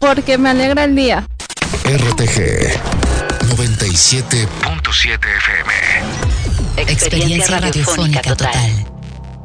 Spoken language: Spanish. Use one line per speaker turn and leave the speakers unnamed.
porque me alegra el día.
RTG 97.7 FM.
Experiencia radiofónica total.